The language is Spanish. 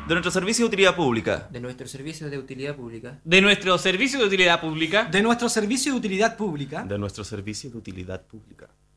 de nuestro servicio de utilidad pública, de nuestro servicio de utilidad pública, de nuestro servicio de utilidad pública, de nuestro servicio de utilidad pública, de nuestro servicio de utilidad pública,